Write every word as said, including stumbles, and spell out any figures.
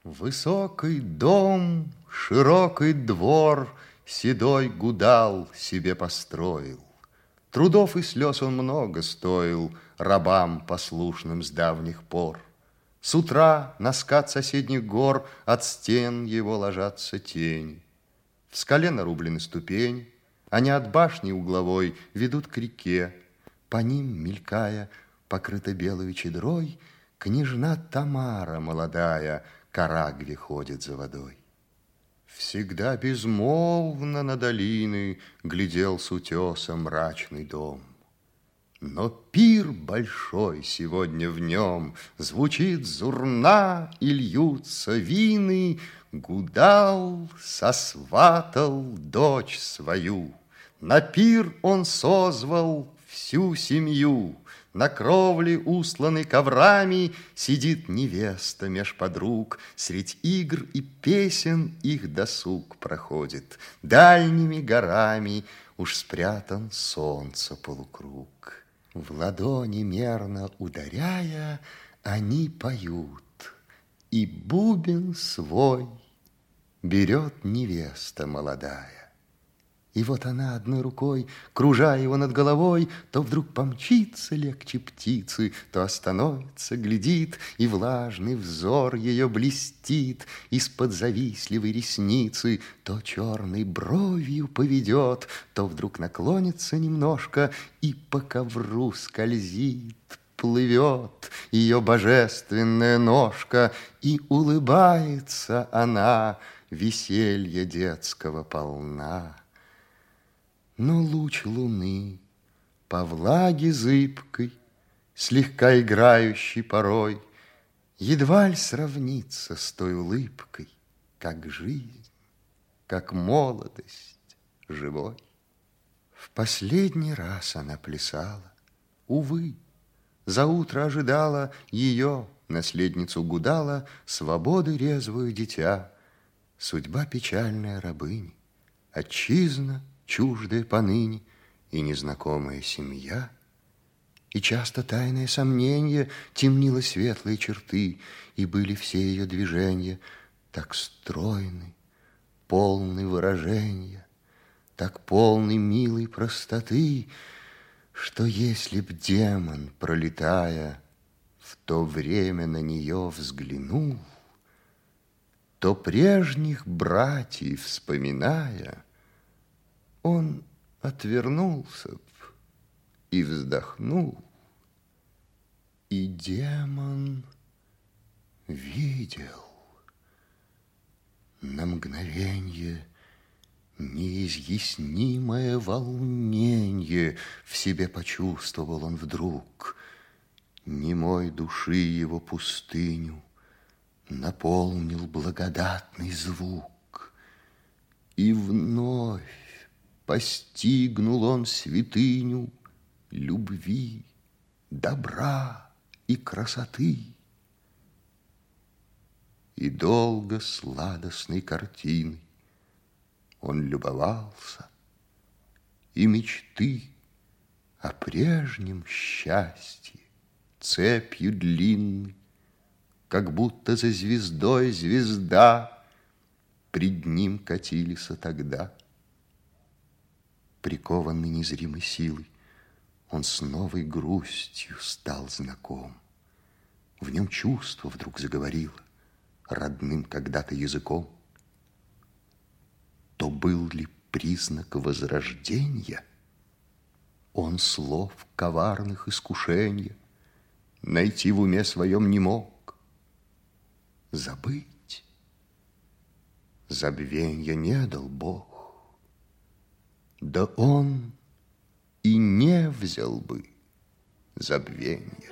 Высокий дом, широкий двор Седой гудал себе построил. Трудов и слез он много стоил Рабам, послушным с давних пор. С утра на скат соседних гор От стен его ложатся тени. В скале нарублены ступени, Они от башни угловой Ведут к реке. По ним, мелькая, покрыта белой чедрой, Княжна Тамара молодая к Арагве ходит за водой. Всегда безмолвно на долины Глядел с утеса мрачный дом. Но пир большой сегодня в нем, Звучит зурна и льются вины. Гудал сосватал дочь свою, На пир он созвал всю семью. На кровле, устланной коврами, Сидит невеста меж подруг. Средь игр и песен их досуг проходит. Дальними горами уж спрятан солнце полукруг. В ладони мерно ударяя, они поют, И бубен свой берет невеста молодая. И вот она одной рукой, кружа его над головой, То вдруг помчится легче птицы, То остановится, глядит, И влажный взор ее блестит Из-под завистливой ресницы, То черной бровью поведет, То вдруг наклонится немножко И по ковру скользит, плывет ее божественная ножка, И улыбается она, веселья детского полна. Но луч луны по влаге зыбкой, Слегка играющей порой, Едва ль сравнится с той улыбкой, Как жизнь, как молодость живой. В последний раз она плясала, увы, За утро ожидала ее, наследницу Гудала, Свободы резвую дитя, Судьба печальная рабыни, Отчизна чуждая поныне и незнакомая семья. И часто тайное сомнение Темнило светлые черты, И были все ее движения Так стройны, полны выражения, Так полны милой простоты, Что если б демон, пролетая, В то время на нее взглянул, То прежних братьев вспоминая, Он отвернулся б и вздохнул. И демон видел на мгновенье Неизъяснимое волненье В себе почувствовал он вдруг. Немой души его пустыню Наполнил благодатный звук. И вновь постигнул он святыню Любви, добра и красоты. И долго сладостной картиной Он любовался, И мечты о прежнем счастье Цепью длинной, Как будто за звездой звезда, Пред ним катились тогда. Прикованный незримой силой, Он с новой грустью стал знаком. В нем чувство вдруг заговорило Родным когда-то языком. То был ли признак возрождения? Он слов коварных искушенья Найти в уме своем не мог. Забыть забвенья не дал Бог. Да он и не взял бы забвенья.